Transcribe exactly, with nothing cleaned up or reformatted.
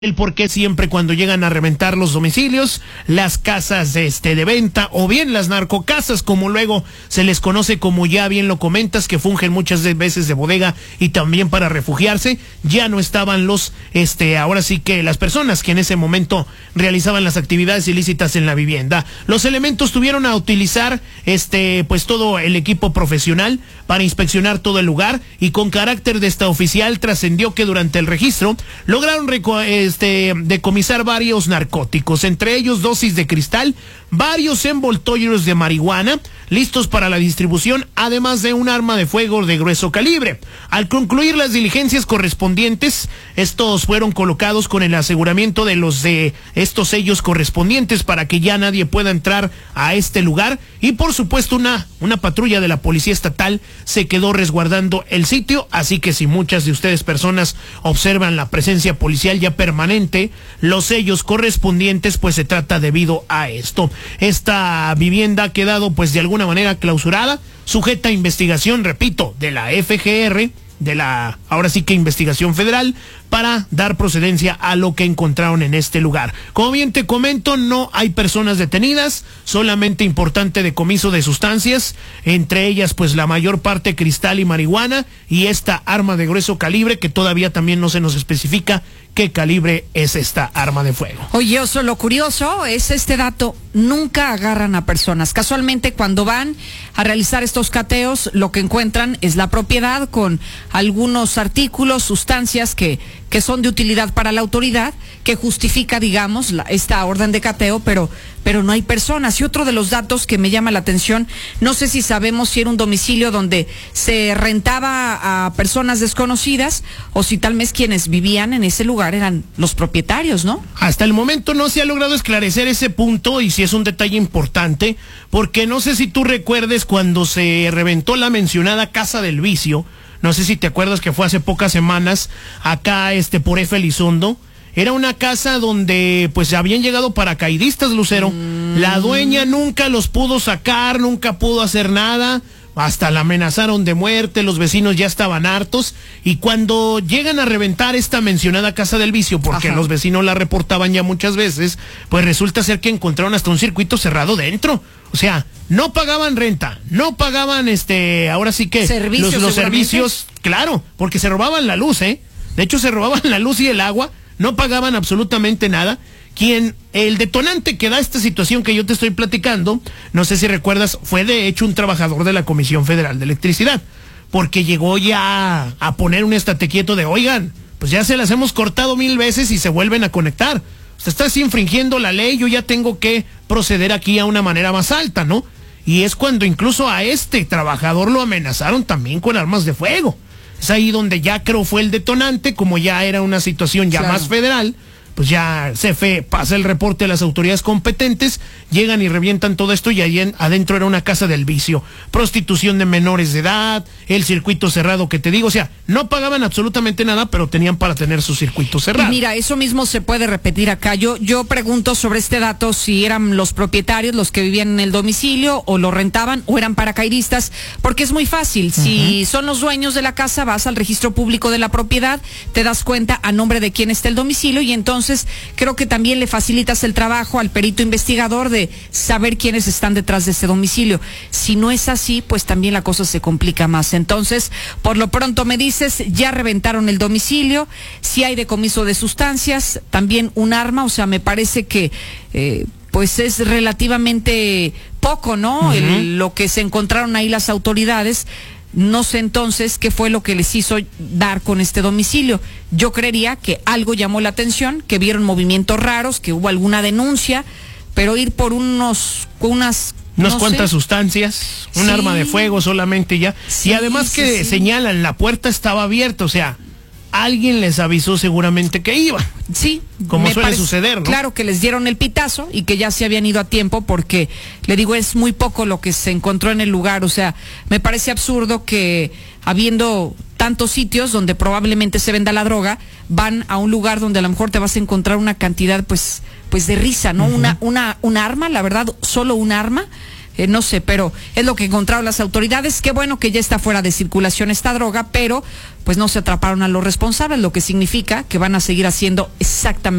el por qué siempre cuando llegan a reventar los domicilios, las casas de, este, de venta o bien las narcocasas, como luego se les conoce, como ya bien lo comentas, que fungen muchas veces de bodega y también para refugiarse, ya no estaban los, este, ahora sí que las personas que en ese momento realizaban las actividades ilícitas en la vivienda. Los elementos tuvieron a utilizar, este, pues todo el equipo profesional para inspeccionar todo el lugar y con carácter de esta oficial trascendió que durante el registro lograron reco Este, decomisar varios narcóticos, entre ellos dosis de cristal, varios envoltorios de marihuana listos para la distribución, además de un arma de fuego de grueso calibre. Al concluir las diligencias correspondientes, estos fueron colocados con el aseguramiento de los de estos sellos correspondientes para que ya nadie pueda entrar a este lugar y por supuesto una, una patrulla de la policía estatal se quedó resguardando el sitio, así que si muchas de ustedes personas observan la presencia policial ya permanente, los sellos correspondientes, pues se trata debido a esto. Esta vivienda ha quedado pues de alguna manera clausurada, sujeta a investigación, repito, de la F G R, de la, ahora sí que investigación federal, para dar procedencia a lo que encontraron en este lugar. Como bien te comento, no hay personas detenidas, solamente importante decomiso de sustancias, entre ellas pues la mayor parte cristal y marihuana, y esta arma de grueso calibre que todavía también no se nos especifica qué calibre es esta arma de fuego. Oye, Oso, lo curioso es este dato, nunca agarran a personas. Casualmente cuando van a realizar estos cateos, lo que encuentran es la propiedad con algunos artículos, sustancias que que son de utilidad para la autoridad, que justifica, digamos, la, esta orden de cateo, pero, pero no hay personas. Y otro de los datos que me llama la atención, no sé si sabemos si era un domicilio donde se rentaba a personas desconocidas o si tal vez quienes vivían en ese lugar eran los propietarios, ¿no? Hasta el momento no se ha logrado esclarecer ese punto y sí es un detalle importante, porque no sé si tú recuerdes cuando se reventó la mencionada Casa del Vicio. No sé si te acuerdas que fue hace pocas semanas acá este por F. Elizondo. Era una casa donde pues habían llegado paracaidistas, Lucero. Mm. La dueña nunca los pudo sacar, nunca pudo hacer nada. Hasta la amenazaron de muerte, los vecinos ya estaban hartos. Y cuando llegan a reventar esta mencionada Casa del Vicio, porque Ajá. los vecinos la reportaban ya muchas veces, pues resulta ser que encontraron hasta un circuito cerrado dentro. O sea, no pagaban renta, no pagaban este, ahora sí que servicios, los, los servicios, claro, porque se robaban la luz, ¿eh? De hecho se robaban la luz y el agua, no pagaban absolutamente nada. Quien, el detonante que da esta situación que yo te estoy platicando, no sé si recuerdas, fue de hecho un trabajador de la Comisión Federal de Electricidad, porque llegó ya a poner un estate quieto de, oigan, pues ya se las hemos cortado mil veces y se vuelven a conectar. Usted está así infringiendo la ley, yo ya tengo que proceder aquí a una manera más alta, ¿no? Y es cuando incluso a este trabajador lo amenazaron también con armas de fuego. Es ahí donde ya creo fue el detonante, como ya era una situación ya claro. más federal, pues ya C F E pasa el reporte a las autoridades competentes, llegan y revientan todo esto y ahí en, adentro era una casa del vicio, prostitución de menores de edad, el circuito cerrado que te digo, o sea, no pagaban absolutamente nada, pero tenían para tener su circuito cerrado. Y mira, eso mismo se puede repetir acá. Yo, yo pregunto sobre este dato si eran los propietarios los que vivían en el domicilio o lo rentaban o eran paracaidistas, porque es muy fácil. Si uh-huh. son los dueños de la casa, vas al registro público de la propiedad, te das cuenta a nombre de quién está el domicilio y entonces Entonces, creo que también le facilitas el trabajo al perito investigador de saber quiénes están detrás de ese domicilio. Si no es así, pues también la cosa se complica más. Entonces, por lo pronto me dices, ya reventaron el domicilio, si hay decomiso de sustancias, también un arma, o sea, me parece que eh, pues es relativamente poco, ¿no? Uh-huh. El, lo que se encontraron ahí las autoridades. No sé entonces qué fue lo que les hizo dar con este domicilio. Yo creería que algo llamó la atención, que vieron movimientos raros, que hubo alguna denuncia, pero ir por unos, unas... Unas no cuantas sé. sustancias, un sí. arma de fuego solamente ya. Sí, y además sí, que sí. señalan, la puerta estaba abierta, o sea, alguien les avisó seguramente que iba. Sí. Como suele parece, suceder, ¿no? Claro que les dieron el pitazo y que ya se habían ido a tiempo porque, le digo, es muy poco lo que se encontró en el lugar. O sea, me parece absurdo que habiendo tantos sitios donde probablemente se venda la droga, van a un lugar donde a lo mejor te vas a encontrar una cantidad, pues, pues de risa, ¿no? Uh-huh. Una, una, un arma, la verdad, solo un arma. eh, no sé, pero es lo que encontraron las autoridades. Qué bueno que ya está fuera de circulación esta droga, pero pues no se atraparon a los responsables, lo que significa que van a seguir haciendo exactamente